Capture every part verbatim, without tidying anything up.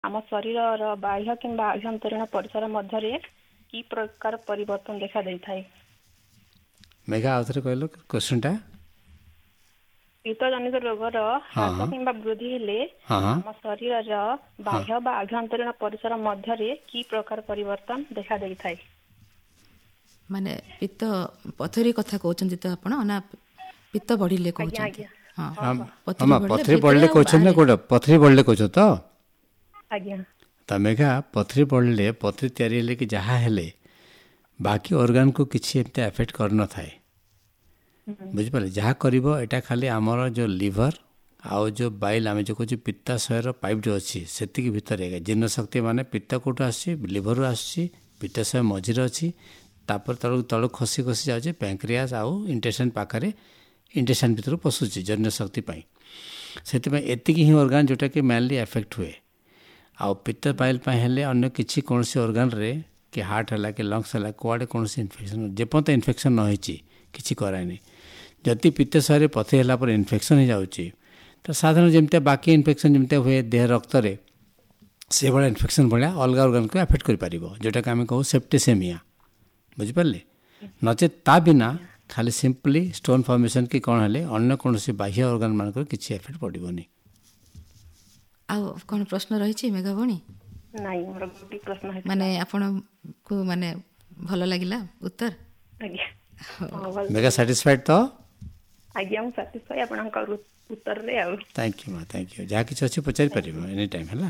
ଆମ ଶରୀରର ବାହ୍ୟ କିମ୍ବା ଆଭ୍ୟନ୍ତରୀଣ ପରିସର ମଧ୍ୟରେ କି ପ୍ରକାର ପରିବର୍ତ୍ତନ ଦେଖା ଦେଇଥାଏ? ମେଘା ଆଉ ଥରେ କହିଲ କ୍ୱେଶ୍ଚନଟା। ପିତ୍ତଜନିତ ରୋଗର ହ୍ରାସ କିମ୍ବା ବୃଦ୍ଧି ହେଲେ ଆମ ଶରୀରର ବାହ୍ୟ ବା ଆଭ୍ୟନ୍ତରୀଣ ପରିସର ମଧ୍ୟରେ କି ପ୍ରକାର ପରିବର୍ତ୍ତନ ଦେଖା ଦେଇଥାଏ? ମାନେ ପିତ୍ତ ପଥରୀ କଥା କହୁଛନ୍ତି ତ ଆପଣ ନା ପିତ୍ତ ବଢିଲେ କହୁଛନ୍ତି? ପଥରୀ ବଢିଲେ କହୁଛନ୍ତି ନା କୋଉଟା? ପଥରୀ ବଢିଲେ କହୁଛ ତ? ଆଜ୍ଞା। ତ ମେଘା ପଥରୀ ବଢିଲେ ପଥରୀ ତିଆରି ହେଲେ କି ଯାହା ହେଲେ ବାକି ଅର୍ଗାନକୁ କିଛି ଏମିତି ଆଫେକ୍ଟ କରିନଥାଏ। ବୁଝିପାରିଲେ? ଯାହା କରିବ ଏଇଟା ଖାଲି ଆମର ଯେଉଁ ଲିଭର ଆଉ ଯେଉଁ ବାଇଲ ଆମେ ଯେଉଁ କହୁଛୁ ପିତ୍ତାଶୟର ପାଇପ୍ ଯେଉଁ ଅଛି ସେତିକି ଭିତରେ ଜୀର୍ଣ୍ଣ ଶକ୍ତି ମାନେ ପିତ୍ତ କେଉଁଠୁ ଆସୁଛି? ଲିଭରରୁ ଆସୁଛି। ପିତ୍ତାଶୟ ମଝିରେ ଅଛି। ତାପରେ ତଳକୁ ତଳକୁ ଖସି ଖସି ଯାଉଛି ପ୍ୟାଙ୍କ୍ରିଆସ୍ ଆଉ ଇଣ୍ଟେଷ୍ଟାଇନ୍ ପାଖରେ ଇଣ୍ଟେଷ୍ଟାଇନ୍ ଭିତରୁ ପଶୁଛି ଜୀର୍ଣ୍ଣ ଶକ୍ତି ପାଇଁ। ସେଥିପାଇଁ ଏତିକି ହିଁ ଅର୍ଗାନ ଯେଉଁଟାକି ମେନଲି ଆଫେକ୍ଟ ହୁଏ। ଆଉ ପିତ୍ତ ପାଇଲ ପାଇଁ ହେଲେ ଅନ୍ୟ କିଛି କୌଣସି ଅର୍ଗାନରେ କି ହାର୍ଟ ହେଲା କି ଲଙ୍ଗସ୍ ହେଲା କୁଆଡ଼େ କୌଣସି ଇନଫେକ୍ସନ୍ ଯେପର୍ଯ୍ୟନ୍ତ ଇନଫେକ୍ସନ୍ ନ ହେଇଛି କିଛି କରାଏନି। ଯଦି ପିତ୍ତାଶୟରେ ପଥରୀ ହେଲା ପରେ ଇନଫେକ୍ସନ୍ ହେଇଯାଉଛି ତ ସାଧାରଣ ଯେମିତିଆ ବାକି ଇନଫେକ୍ସନ୍ ଯେମିତିଆ ହୁଏ ଦେହ ରକ୍ତରେ ସେଭଳିଆ ଇନଫେକ୍ସନ୍ ଭଳିଆ ଅଲଗା ଅର୍ଗାନକୁ ଆଫେକ୍ଟ କରିପାରିବ ଯେଉଁଟାକି ଆମେ କହୁ ସେପ୍ଟିସେମିଆ। ବୁଝିପାରିଲେ? ନଚେତ୍ ତା ବିନା ଖାଲି ସିମ୍ପଲି ଷ୍ଟୋନ୍ ଫର୍ମେସନ୍ କି କ'ଣ ହେଲେ ଅନ୍ୟ କୌଣସି ବାହ୍ୟ ଅର୍ଗାନ ମାନଙ୍କର କିଛି ଏଫେକ୍ଟ ପଡ଼ିବନି। ଆଉ କ'ଣ ପ୍ରଶ୍ନ ରହିଛି ମେଘା ଭଉଣୀ? ନାଇଁ ମୋର ଗୋଟେ ପ୍ରଶ୍ନ ଅଛି। ମାନେ ଆପଣଙ୍କୁ ମାନେ ଭଲ ଲାଗିଲା ଉତ୍ତର? ଆଜ୍ଞା। ମେଘା ସାଟିସ୍ଫାଏଡ୍ ତ? ଆଜ୍ଞା ମୁଁ ସାଟିସ୍ଫାଏ ଆପଣଙ୍କ ଉତ୍ତରରେ ଆଉ। ଥ୍ୟାଙ୍କ ୟୁ ମା ଥ୍ୟାଙ୍କ ୟୁ। ଯାହା କିଛି ଅଛି ପଚାରି ପାରିବ ଏନି ଟାଇମ୍ ହେଲା।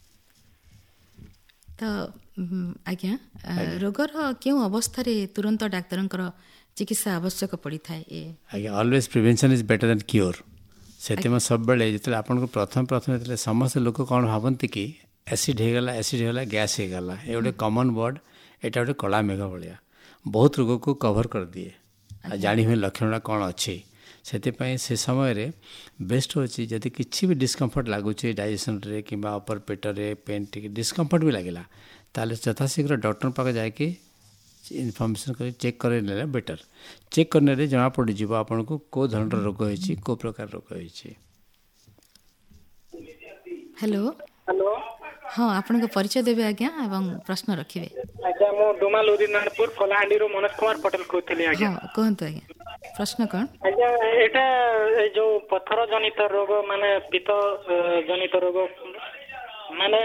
ତ ଆଜ୍ଞା ରୋଗର କେଉଁ ଅବସ୍ଥାରେ ତୁରନ୍ତ ଡାକ୍ତରଙ୍କର ଚିକିତ୍ସା ଆବଶ୍ୟକ ପଡ଼ିଥାଏ? ଆଜ୍ଞା always prevention is better then cure. ସେଥିପାଇଁ ସବୁବେଳେ ଯେତେବେଳେ ଆପଣଙ୍କୁ ପ୍ରଥମେ ପ୍ରଥମେ ଯେତେବେଳେ ସମସ୍ତେ ଲୋକ କ'ଣ ଭାବନ୍ତି କି ଏସିଡ୍ ହେଇଗଲା ଏସିଡ୍ ହେଇଗଲା ଗ୍ୟାସ୍ ହେଇଗଲା ଏ ଗୋଟେ କମନ୍ ୱାର୍ଡ଼। ଏଇଟା ଗୋଟେ କଳା ମେଘ ଭଳିଆ ବହୁତ ରୋଗକୁ କଭର୍ କରିଦିଏ ଆଉ ଜାଣି ହୁଏ ଲକ୍ଷଣଟା କ'ଣ ଅଛି। ସେଥିପାଇଁ ସେ ସମୟରେ ବେଷ୍ଟ ହେଉଛି ଯଦି କିଛି ବି ଡିସ୍କମ୍ଫର୍ଟ ଲାଗୁଛି ଡାଇଜେସନରେ କିମ୍ବା ଅପର ପେଟରେ ପେନ୍ ଟିକେ ଡିସ୍କମ୍ଫର୍ଟ ବି ଲାଗିଲା ତାହେଲେ ଯଥାଶୀଘ୍ର ଡକ୍ଟର ପାଖରେ ଯାଇକି ଇନଫର୍ମେସନ୍ କରି ଚେକ୍ କରାଇ ନେଲେ ବେଟର୍। ଚେକ୍ କରିନେଲେ ଜଣାପଡ଼ିଯିବ ଆପଣଙ୍କୁ କେଉଁ ଧରଣର ରୋଗ ହେଇଛି କେଉଁ ପ୍ରକାର ରୋଗ ହେଇଛି। ହ୍ୟାଲୋ ହ୍ୟାଲୋ ହଁ ଆପଣଙ୍କ ପରିଚୟ ଦେବେ ଆଜ୍ଞା ଏବଂ ପ୍ରଶ୍ନ ରଖିବେ। ଆଜ୍ଞା ମୁଁ ଡୁମାଲ ଉଦିନାରପୁର କଳାହାଣ୍ଡିରୁ ମନୋଜ କୁମାର ପଟେଲ କହୁଥିଲି ଆଜ୍ଞା। ହଁ କୁହନ୍ତୁ ଆଜ୍ଞା ପ୍ରଶ୍ନ କ'ଣ? ଆଜ୍ଞା ଏଇଟା ଏ ଯୋଉ ପଥର ଜନିତ ରୋଗ ମାନେ ପିତ୍ତ ଜନିତ ରୋଗ ମାନେ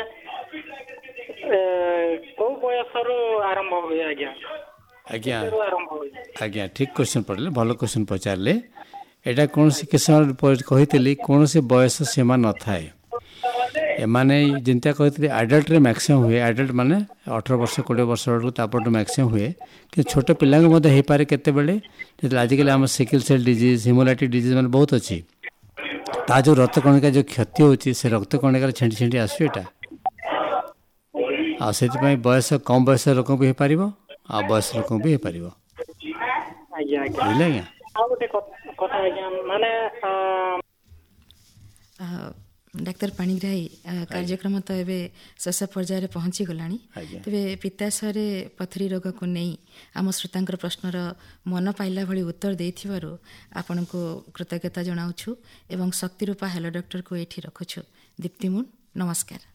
କୋଉ ବୟସରୁ ଆରମ୍ଭ ହୁଏ ଆଜ୍ଞା? ଆଜ୍ଞା ଆରମ୍ଭ ହୁଏ? ଆଜ୍ଞା ଠିକ୍ କ୍ୱେଶ୍ଚନ୍ ପଡ଼ିଲେ ଭଲ କ୍ୱେଶ୍ଚନ୍ ପଚାରିଲେ। ଏଇଟା କୌଣସି କିଛି ସମୟ କହିଥିଲି କୌଣସି ବୟସ ସୀମା ନଥାଏ। ଏମାନେ ଯେମିତିଆ କହିଥିଲି ଆଡଲ୍ଟରେ ମ୍ୟାକ୍ସିମମ୍ ହୁଏ। ଆଡଲ୍ଟ ମାନେ ଅଠର ବର୍ଷ କୋଡ଼ିଏ ବର୍ଷ ବେଳକୁ ତାପରଠୁ ମ୍ୟାକ୍ସିମମ୍ ହୁଏ। କିନ୍ତୁ ଛୋଟ ପିଲାଙ୍କୁ ମଧ୍ୟ ହେଇପାରେ କେତେବେଳେ ଯେତେବେଳେ ଆଜିକାଲି ଆମ ସିକିଲ୍ ସେଲ୍ ଡିଜିଜ୍ ହିମୋଲାଇଟିକ୍ ଡିଜିଜ୍ ମାନେ ବହୁତ ଅଛି। ତା ଯେଉଁ ରକ୍ତ କଣିକା ଯେଉଁ କ୍ଷତି ହେଉଛି ସେ ରକ୍ତ କଣିକାରେ ଛିଣ୍ଡି ଛିଣ୍ଡି ଆସୁଛି ଏଇଟା। ଆଉ ସେଥିପାଇଁ ବୟସ କମ୍ ବୟସ ଲୋକଙ୍କୁ ବି ହେଇପାରିବ ଆଉ ବୟସ ଲୋକଙ୍କୁ ବି ହେଇପାରିବ। ଆଜ୍ଞା ଆଜ୍ଞା ବୁଝିଲେ ଆଜ୍ଞା? ଆଉ ଗୋଟେ କଥା ଆଜ୍ଞା ମାନେ ଡାକ୍ତର ପାଣିଗ୍ରାହୀ କାର୍ଯ୍ୟକ୍ରମ ତ ଏବେ ଶେଷ ପର୍ଯ୍ୟାୟରେ ପହଞ୍ଚିଗଲାଣି। ତେବେ ପିତ୍ତାଶୟରେ ପଥରୀ ରୋଗକୁ ନେଇ ଆମ ଶ୍ରୋତାଙ୍କର ପ୍ରଶ୍ନର ମନ ପାଇଲା ଭଳି ଉତ୍ତର ଦେଇଥିବାରୁ ଆପଣଙ୍କୁ କୃତଜ୍ଞତା ଜଣାଉଛୁ ଏବଂ ଶକ୍ତିରୂପା ହେଲୋ ଡକ୍ଟରକୁ ଏଇଠି ରଖୁଛୁ। ଦୀପ୍ତିମୁନ୍ ନମସ୍କାର।